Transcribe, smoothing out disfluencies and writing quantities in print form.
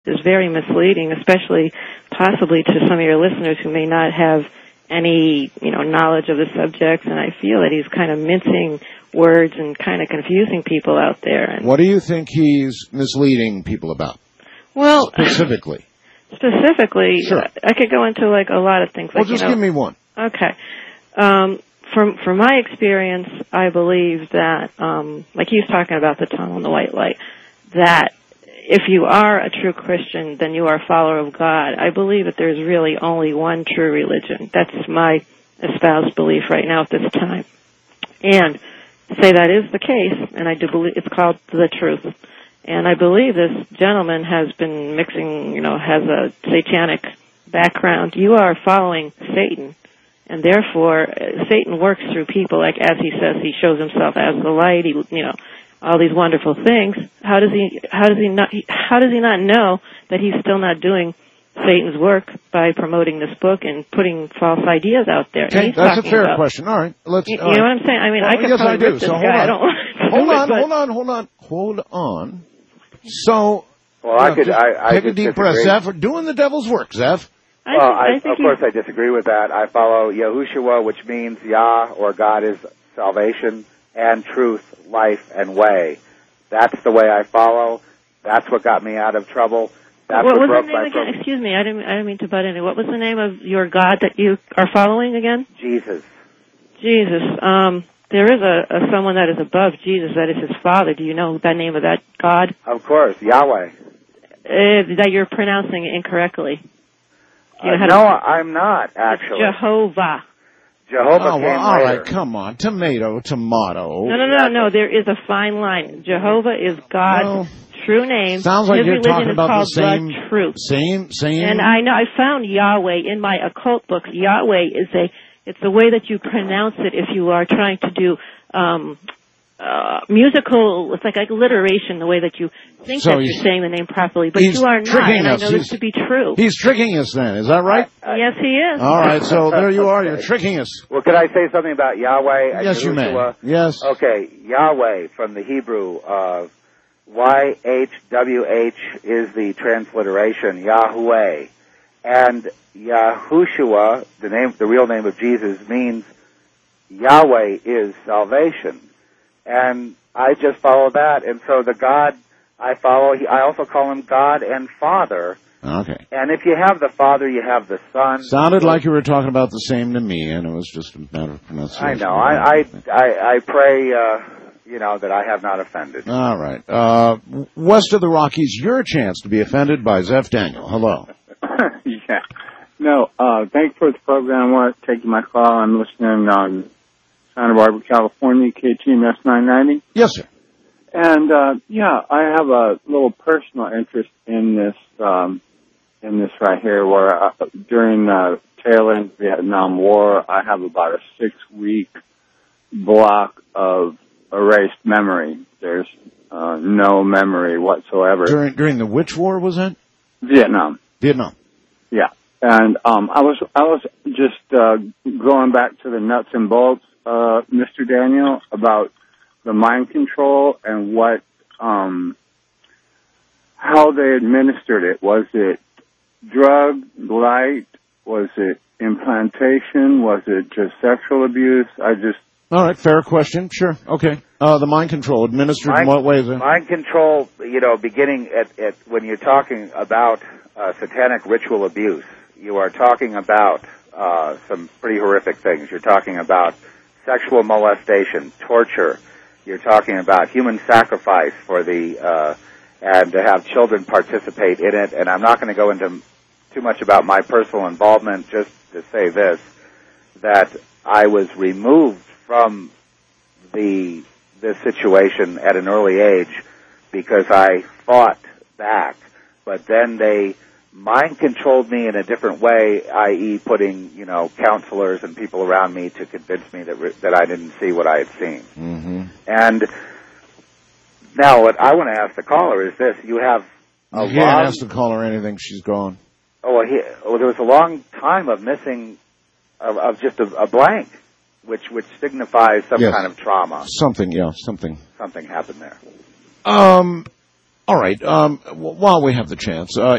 is very misleading, especially possibly to some of your listeners who may not have any, knowledge of the subject, and I feel that he's kind of mincing words and kind of confusing people out there. And what do you think he's misleading people about? Well, specifically, sure. I could go into a lot of things. Well, just give me one. Okay. From my experience, I believe that, like he was talking about the tunnel and the white light, that if you are a true Christian, then you are a follower of God. I believe that there's really only one true religion. That's my espoused belief right now at this time. And to say that is the case, and I do believe it's called the truth. And I believe this gentleman has been mixing, has a satanic background. You are following Satan. And therefore, Satan works through people, like as he says, he shows himself as the light. He, all these wonderful things. How does he not know that he's still not doing Satan's work by promoting this book and putting false ideas out there? Okay, that's a fair question. All right, let's. You know what I'm saying? I mean, I could yes, probably I do. This so guy. Hold on. So, well, I take a deep breath, Zeph. We're doing the devil's work, Zeph. Of course, I disagree with that. I follow Yahushua, which means Yah, or God is salvation, and truth, life, and way. That's the way I follow. That's what got me out of trouble. That's what was the name again? Excuse me, I didn't mean to butt in. What was the name of your God that you are following again? Jesus. Jesus. There is someone that is above Jesus, that is his Father. Do you know the name of that God? Of course, Yahweh. That you're pronouncing it incorrectly. No, I'm not, actually. Jehovah. Jehovah came all later. right, come on. Tomato. No. There is a fine line. Jehovah is God's true name. Sounds like his you're talking religion about is the called same. The truth. Same. And I know I found Yahweh in my occult books. Yahweh is it's the way that you pronounce it if you are trying to do musical. It's like alliteration, the way that you think that you're saying the name properly, but you are not. And I know this to be true. He's tricking us. Then is that right? Yes, he is. All right, so there you are. You're tricking us. Well, could I say something about Yahweh? Yes, you may. Yes. Okay, Yahweh from the Hebrew. YHWH is the transliteration, Yahweh. And Yahushua, the real name of Jesus, means Yahweh is salvation. And I just follow that. And so the God I follow, I also call him God and Father. Okay. And if you have the Father, you have the Son. Sounded like you were talking about the same to me, and it was just a matter of pronunciation. I know. I pray, that I have not offended. All right. West of the Rockies, your chance to be offended by Zeph Daniel. Hello. Yeah. No, thanks for the program. I want to take my call. I'm listening on Santa Barbara, California, KTMS 990. Yes, sir. And, I have a little personal interest in this right here, where during the tail end of the Vietnam War, I have about a 6-week block of erased memory. There's no memory whatsoever. During the which war was that? Vietnam. Yeah. And I was just going back to the nuts and bolts, Mr. Daniel, about the mind control and what how they administered it. Was it drug, light? Was it implantation? Was it just sexual abuse? All right, fair question. Sure. Okay. The mind control administered in what ways? Mind control, beginning at when you're talking about satanic ritual abuse, you are talking about some pretty horrific things. You're talking about sexual molestation, torture. You're talking about human sacrifice for and to have children participate in it. And I'm not going to go into too much about my personal involvement, just to say this, that I was removed from this situation at an early age because I fought back. But then they mind controlled me in a different way, i.e. putting, counselors and people around me to convince me that I didn't see what I had seen. Mm-hmm. And now what I want to ask the caller is this. You have a You can't ask the caller anything. She's gone. Well, there was a long time of missing, of just a blank, which signifies some kind of trauma. Something happened there. All right. While we have the chance,